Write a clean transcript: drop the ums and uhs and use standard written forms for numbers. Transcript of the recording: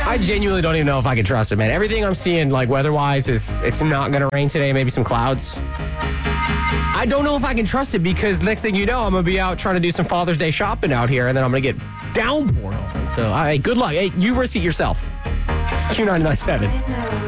I genuinely don't even know if I can trust it, man. Everything I'm seeing, like weather-wise, is it's not going to rain today. Maybe some clouds. I don't know if I can trust it because next thing you know, I'm going to be out trying to do some Father's Day shopping out here, and then I'm going to get downpoured on. So, good luck. Hey, you risk it yourself. It's Q99.7.